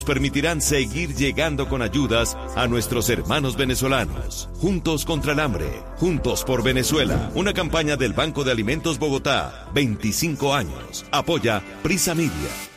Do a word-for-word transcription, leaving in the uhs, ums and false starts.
permitirán seguir llegando con ayudas a nuestros hermanos venezolanos. Juntos contra el hambre, juntos por Venezuela. Una campaña del Banco de Alimentos Bogotá, veinticinco años. Apoya Prisa Media.